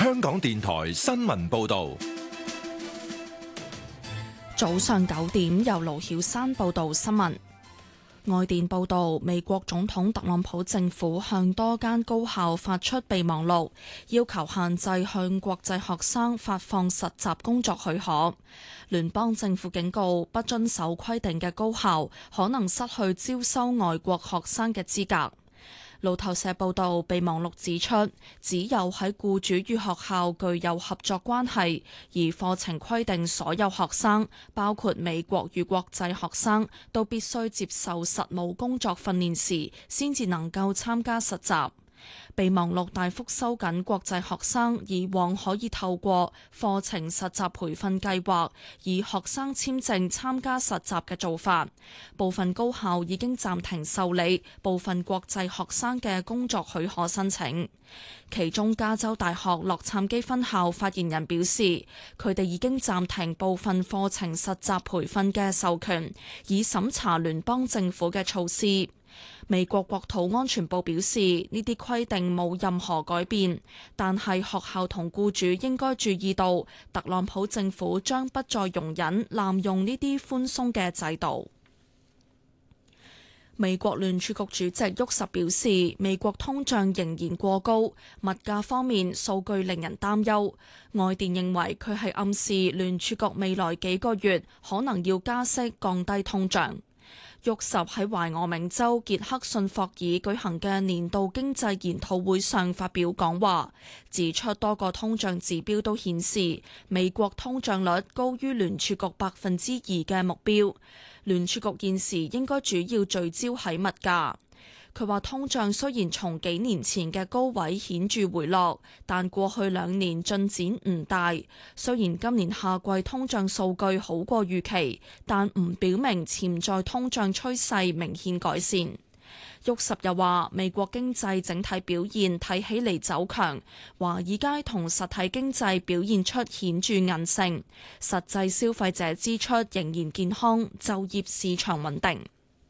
香港電台新聞報道。 早上9點，由盧曉珊報道新聞。外電報道，美國總統特朗普政府向多間高校發出備忘錄，要求限制向國際學生發放實習工作許可。聯邦政府警告，不遵守規定嘅高校可能失去招收外國學生嘅資格。路透社報道，備忘錄指出，只有喺僱主與學校具有合作關係，而課程規定所有學生，包括美國與國際學生，都必須接受實務工作訓練時，先至能夠參加實習。備忘錄大幅收緊國際學生以往可以透過課程實習培訓計劃以學生簽證參加實習嘅做法。部分高校已經暫停受理部分國際學生嘅工作許可申請。其中加州大學洛杉磯分校發言人表示，佢哋已經暫停部分課程實習培訓嘅授權，以審查聯邦政府嘅措施。美國國土安全部表示，呢啲規定冇任何改變，但係學校同僱主應該注意到，特朗普政府將不再容忍濫用呢啲寬鬆嘅制度。美國聯儲局主席沃什表示，美國通脹仍然過高，物價方面數據令人擔憂。外電認為佢係暗示聯儲局未來幾個月可能要加息降低通脹。沃什喺懷俄明州傑克遜霍爾舉行嘅年度經濟研討會上發表講話，指出多個通脹指標都顯示美國通脹率高於聯儲局2%嘅目標。聯儲局現時應該主要聚焦喺物價。佢話通脹雖然從幾年前嘅高位顯著回落，但過去2年進展唔大。雖然今年夏季通脹數據好過預期，但唔表明潛在通脹趨勢明顯改善。沃什又話，美國經濟整體表現睇起嚟走強，華爾街同實體經濟表現出顯著韌性，實際消費者支出仍然健康，就業市場穩定。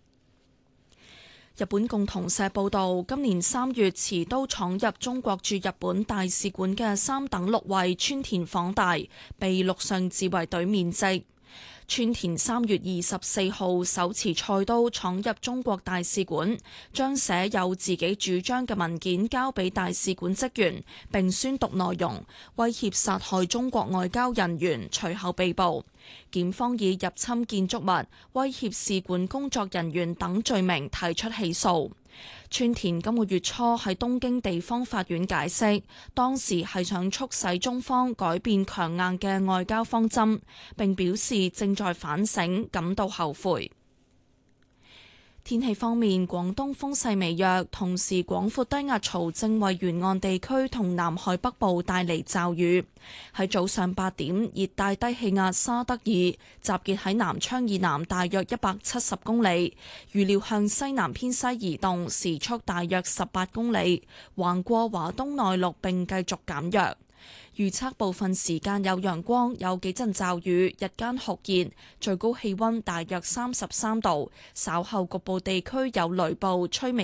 日本共同社報道，今年3月持刀闖入中國駐日本大使館嘅3等陸尉川田晃大被陸上自衛隊免職。川田3月24號手持菜刀闖入中國大使館，將寫有自己主張嘅文件交俾大使館職員，並宣讀內容，威脅殺害中國外交人員，隨後被捕。檢方以入侵建築物、威脅使館工作人員等罪名提出起訴。川田今個月初喺東京地方法院解釋，當時係想促使中方改變強硬嘅外交方針，並表示正在反省，感到後悔。天氣方面，廣東風勢微弱，同時廣闊低壓槽正為沿岸地區同南海北部帶嚟驟雨。喺早上8點，熱帶低氣壓沙德爾集結喺南昌以南大約170公里，預料向西南偏西移動，時速大約18公里，橫過華東內陸並繼續減弱。預測部分時間有陽光，有幾陣驟雨，日間酷熱，最高氣溫大約33度，稍後局部地區有雷暴，吹微